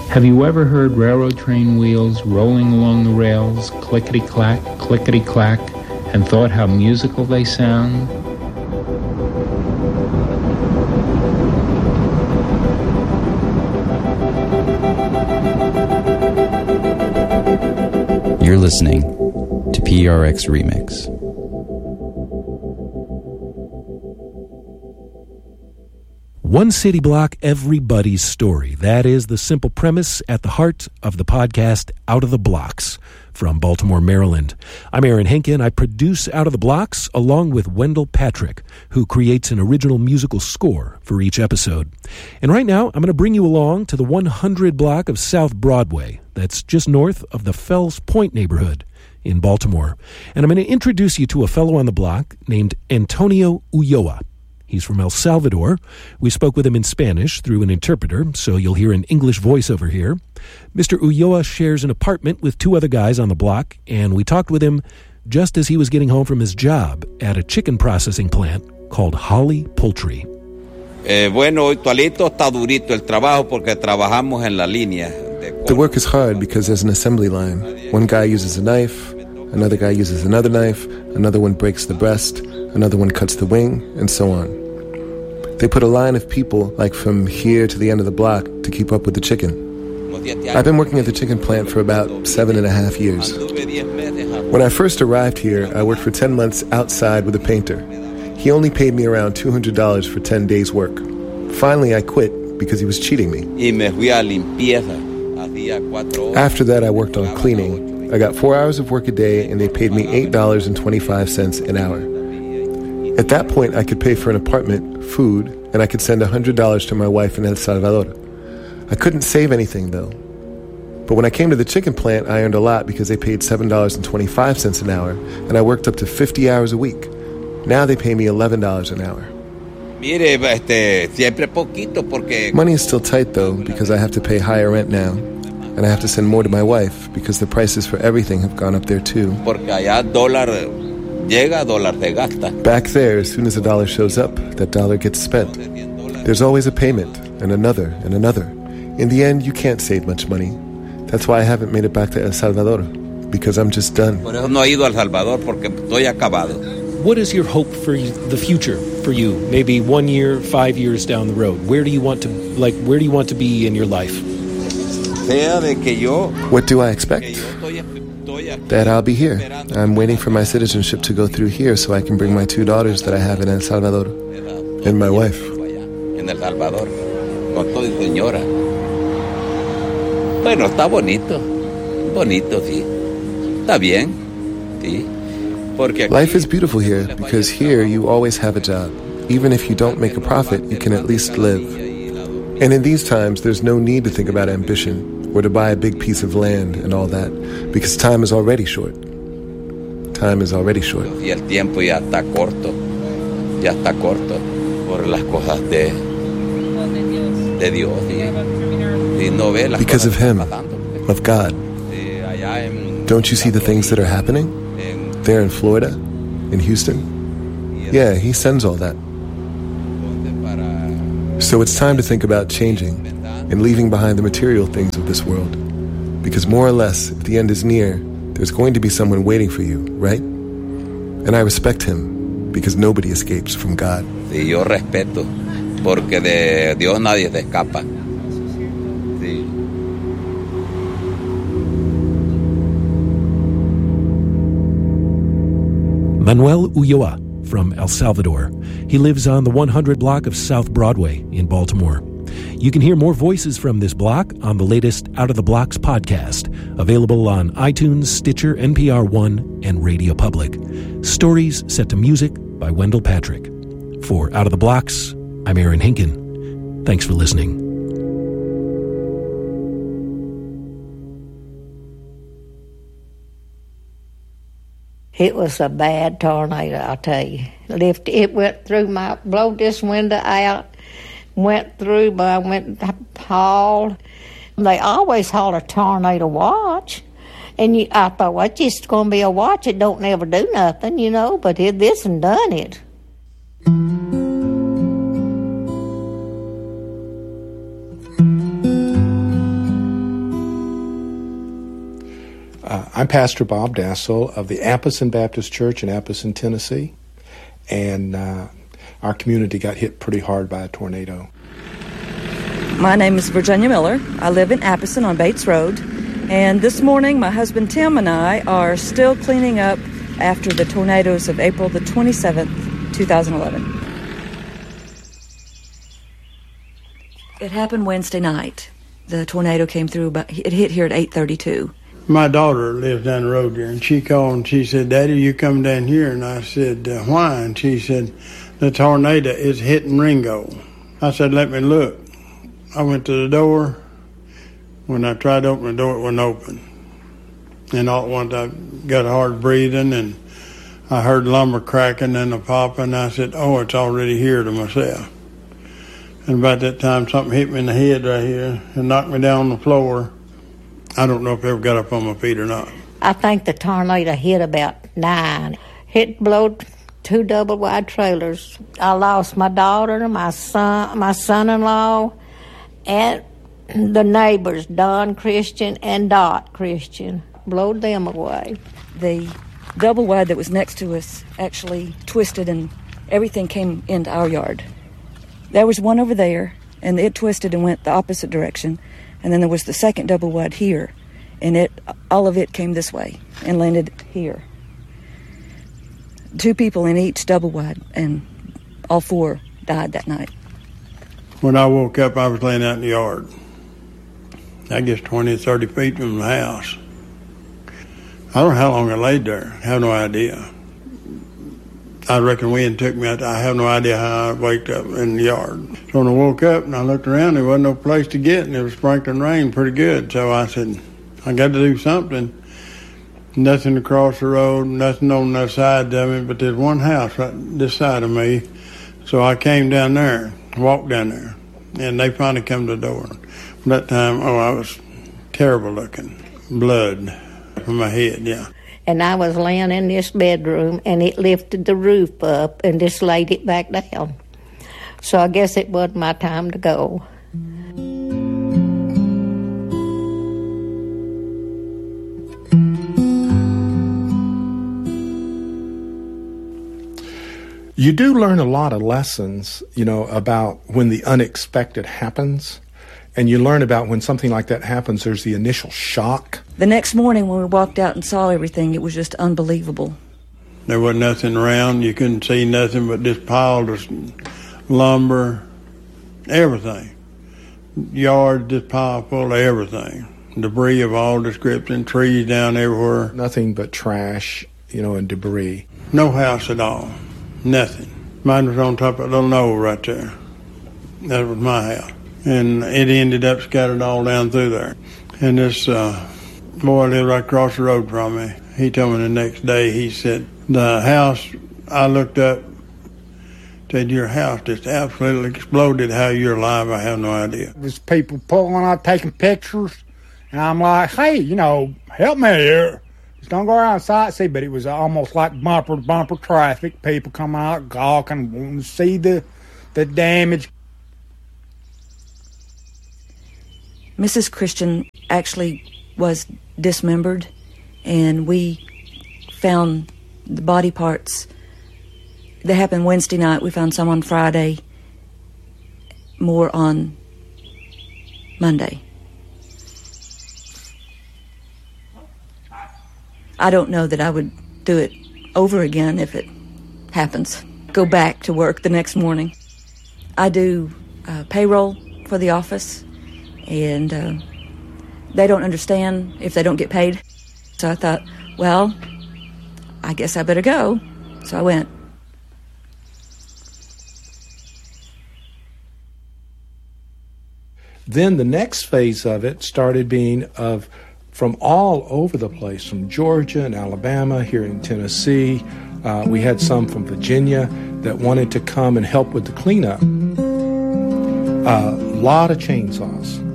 Have you ever heard railroad train wheels rolling along the rails, clickety-clack, clickety-clack, and thought how musical they sound? You're listening to PRX Remix. One city block, everybody's story. That is the simple premise at the heart of the podcast Out of the Blocks from Baltimore, Maryland. I'm Aaron Henkin. I produce Out of the Blocks along with Wendell Patrick, who creates an original musical score for each episode. And right now, I'm going to bring you along to the 100 block of South Broadway. That's just north of the Fells Point neighborhood in Baltimore. And I'm going to introduce you to a fellow on the block named Antonio Ulloa. He's from El Salvador. We spoke with him in Spanish through an interpreter, so you'll hear an English voiceover here. Mr. Ulloa shares an apartment with two other guys on the block, and we talked with him just as he was getting home from his job at a chicken processing plant called Holly Poultry. Bueno, actualito está durito el trabajo porque trabajamos en la línea. The work is hard because there's an assembly line. One guy uses a knife, another guy uses another knife, another one breaks the breast, another one cuts the wing, and so on. They put a line of people, like from here to the end of the block, to keep up with the chicken. I've been working at the chicken plant for about 7.5 years. When I first arrived here, I worked for 10 months outside with a painter. He only paid me around $200 for 10 days' work. Finally, I quit because he was cheating me. After that, I worked on cleaning. I got 4 hours of work a day, and they paid me $8.25 an hour. At that point, I could pay for an apartment, food, and I could send $100 to my wife in El Salvador. I couldn't save anything, though. But when I came to the chicken plant, I earned a lot because they paid $7.25 an hour, and I worked up to 50 hours a week. Now they pay me $11 an hour. Money is still tight, though, because I have to pay higher rent now, and I have to send more to my wife because the prices for everything have gone up there, too. Back there, as soon as a dollar shows up, that dollar gets spent. There's always a payment, and another, and another. In the end, you can't save much money. That's why I haven't made it back to El Salvador, because I'm just done. What is your hope for the future for you? Maybe 1 year, 5 years down the road. Where do you want to be in your life? What do I expect? That I'll be here. I'm waiting for my citizenship to go through here so I can bring my 2 daughters that I have in El Salvador and my wife. En El Salvador, con todo y señora. Bueno, está bonito. Bonito, sí. Está bien, sí. Life is beautiful here because here you always have a job. Even if you don't make a profit, you can at least live. And in these times, there's no need to think about ambition or to buy a big piece of land and all that, because time is already short. Time is already short. Y el tiempo ya está corto por las cosas de Dios. Y no ve las because of Him, pasando. of God. Don't you see the things that are happening? There in Florida, in Houston? Yeah, He sends all that. So it's time to think about changing and leaving behind the material things of this world. Because more or less, if the end is near, there's going to be someone waiting for you, right? And I respect Him, because nobody escapes from God. Sí, yo respeto, porque de Dios nadie se escapa. Sí. Manuel Ulloa from El Salvador. He lives on the 100 block of South Broadway in Baltimore. You can hear more voices from this block on the latest Out of the Blocks podcast, available on iTunes, Stitcher, NPR One, and Radio Public. Stories set to music by Wendell Patrick. For Out of the Blocks, I'm Aaron Henkin. Thanks for listening. It was a bad tornado, I'll tell you. It went through blowed this window out, went through, but I went hauled. They always haul a tornado watch. And I thought, well, it's just going to be a watch. It don't never do nothing, but this and done it. I'm Pastor Bob Dassel of the Appleton Baptist Church in Appleton, Tennessee, and our community got hit pretty hard by a tornado. My name is Virginia Miller. I live in Appleton on Bates Road, and this morning my husband Tim and I are still cleaning up after the tornadoes of April the 27th, 2011. It happened Wednesday night. The tornado came through, but it hit here at 8:32. My daughter lives down the road here, and she called and she said, "Daddy, you come down here?" And I said, "Why?" And she said, "The tornado is hitting Ringo." I said, "Let me look." I went to the door. When I tried to open the door, it wasn't open. And all at once I got hard breathing, and I heard lumber cracking and a popping. I said, "Oh, it's already here," to myself. And about that time, something hit me in the head right here and knocked me down on the floor. I don't know if I ever got up on my feet or not. I think the tornado hit about 9. It blowed 2 double-wide trailers. I lost my daughter, my son-in-law, and the neighbors, Don Christian and Dot Christian. Blowed them away. The double-wide that was next to us actually twisted, and everything came into our yard. There was one over there, and it twisted and went the opposite direction. And then there was the second double wide here, and all of it came this way and landed here. 2 people in each double wide, and all 4 died that night. When I woke up, I was laying out in the yard, I guess 20 or 30 feet from the house. I don't know how long I laid there. I have no idea. I reckon wind took me out. I have no idea how I waked up in the yard. So when I woke up and I looked around, there wasn't no place to get, and it was sprinkling rain pretty good. So I said, I got to do something. Nothing across the road, nothing on the side of me, but there's one house right this side of me. So I came down there, walked down there, and they finally come to the door. From that time, I was terrible looking. Blood from my head, yeah. And I was laying in this bedroom, and it lifted the roof up and just laid it back down. So I guess it wasn't my time to go. You do learn a lot of lessons, about when the unexpected happens. And you learn about when something like that happens, there's the initial shock. The next morning when we walked out and saw everything, it was just unbelievable. There wasn't nothing around. You couldn't see nothing but this pile of lumber, everything. Yard just pile full of everything. Debris of all description, trees down everywhere. Nothing but trash, and debris. No house at all. Nothing. Mine was on top of a little knoll right there. That was my house. And it ended up scattered all down through there. And this boy lived right across the road from me. He told me the next day, he said, the house, I looked up, said, your house just absolutely exploded. How you're alive, I have no idea. There's people pulling out, taking pictures. And I'm like, hey, help me here. Just don't go around sightsee. But it was almost like bumper traffic. People come out gawking, wanting to see the damage. Mrs. Christian actually was dismembered, and we found the body parts. That happened Wednesday night. We found some on Friday, more on Monday. I don't know that I would do it over again if it happens. Go back to work the next morning. I do payroll for the office. And they don't understand if they don't get paid. So I thought, well, I guess I better go. So I went. Then the next phase of it started being from all over the place, from Georgia and Alabama, here in Tennessee. We had some from Virginia that wanted to come and help with the cleanup. A lot of chainsaws.